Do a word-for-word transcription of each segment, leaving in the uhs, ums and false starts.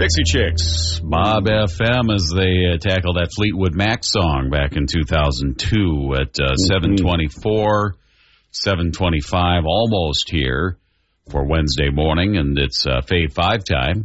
Dixie Chicks, Bob F M, as they uh, tackle that Fleetwood Mac song back in two thousand two at uh, seven twenty-four, seven twenty-five, almost here for Wednesday morning, and it's uh, Fave five time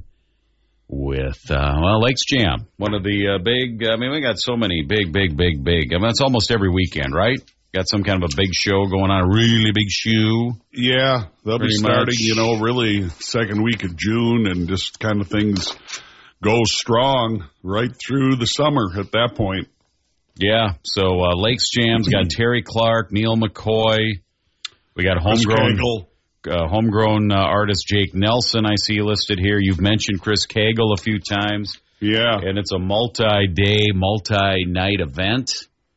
with, uh, well, Lakes Jam. One of the uh, big, I mean, we got so many big, big, big, big, I mean, it's almost every weekend, right? Got some kind of a big show going on, a really big shoe. Yeah, they'll Pretty be starting, much. you know, really second week of June, and just kind of things go strong right through the summer at that point. Yeah, so uh, Lakes Jam's got Terry Clark, Neil McCoy. We got homegrown uh, homegrown uh, artist Jake Nelson, I see listed here. You've mentioned Chris Cagle a few times. Yeah. And it's a multi-day, multi-night event.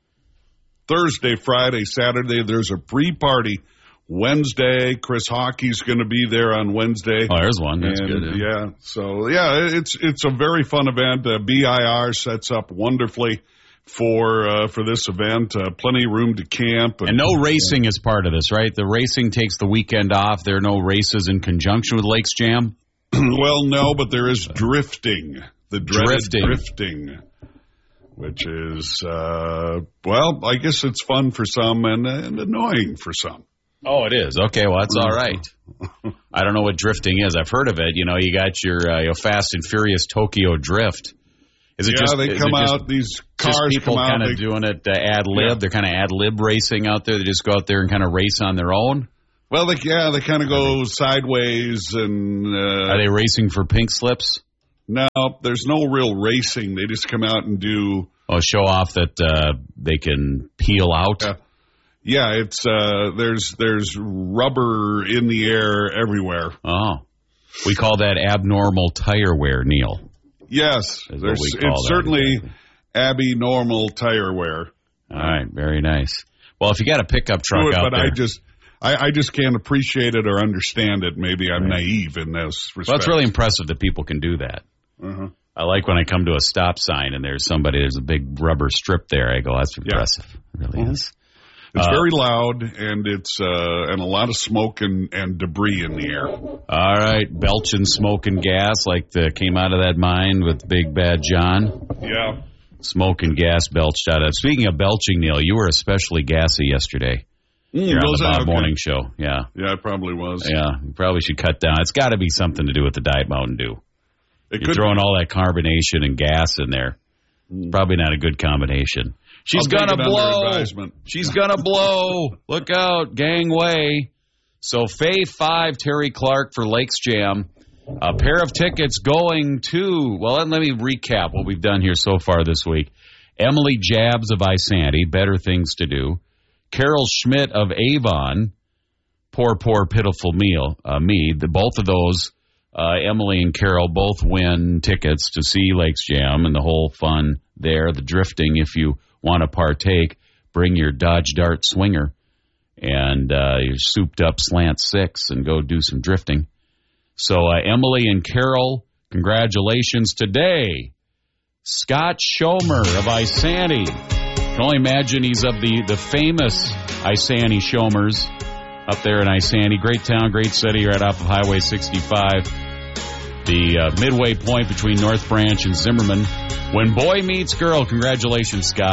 Thursday, Friday, Saturday, there's a pre-party. Wednesday, Chris Hockey's going to be there on Wednesday. Oh, there's one. That's and, good. Yeah. yeah, so, yeah, it's it's a very fun event. Uh, B I R sets up wonderfully for uh, for this event. Uh, plenty of room to camp. And, and no racing is part of this, right? The racing takes the weekend off. There are no races in conjunction with Lakes Jam? Well, no, but there is drifting. The dreaded Drifting. drifting. Which is, uh, well, I guess it's fun for some and, and annoying for some. Oh, it is. Okay, well, that's all right. I don't know what drifting is. I've heard of it. You know, you got your, uh, your Fast and Furious Tokyo Drift. Is it yeah, just, they is come it just, out, these cars just people come out. kind of they, doing it uh, ad-lib? Yeah. They're kind of ad-lib racing out there. They just go out there and kind of race on their own? Well, they, yeah, they kind of go sideways and... Uh, Are they racing for pink slips? No, there's no real racing. They just come out and do... Oh, show off that uh, they can peel out? Yeah, yeah it's uh, there's there's rubber in the air everywhere. Oh. We call that abnormal tire wear, Neil. Yes, Is there's, what we call it's that, certainly exactly. abnormal tire wear. All right, very nice. Well, if you got a pickup truck Do it, out but there... I just... I, I just can't appreciate it or understand it. Maybe I'm Right. naive in those respects. Well, it's really impressive that people can do that. Uh-huh. I like when I come to a stop sign and there's somebody, there's a big rubber strip there. I go, that's impressive. It really Mhm. is. It's Uh, very loud, and it's uh, and a lot of smoke and, and debris in the air. All right, belching smoke and gas like the came out of that mine with Big Bad John. Yeah. Smoke and gas belched out of. Speaking of belching, Neil, you were especially gassy yesterday. Mm, You're on was the it? Bob Okay. Morning Show. Yeah. Yeah, it probably was. Yeah. You probably should cut down. It's got to be something to do with the Diet Mountain Dew. It You're could throwing all that carbonation and gas in there. Probably not a good combination. She's I'll take gonna it under blow. advisement. She's gonna blow. Look out, gangway. So Fave five, Terry Clark for Lakes Jam. A pair of tickets going to, well, let me recap what we've done here so far this week. Emily Jabs of Isanti, Better Things to Do. Carol Schmidt of Avon, Poor, Poor, Pitiful Meal, uh, Me. The, both of those, uh, Emily and Carol, both win tickets to see Lakes Jam and the whole fun there. The drifting, if you want to partake, bring your Dodge Dart Swinger and uh, your souped-up Slant Six and go do some drifting. So uh, Emily and Carol, congratulations today. Scott Schomer of Isanti. Can only imagine he's of the, the famous Isanti Schomers up there in Isanti. Great town, great city, right off of Highway sixty-five. The uh, midway point between North Branch and Zimmerman. When boy meets girl, congratulations, Scott.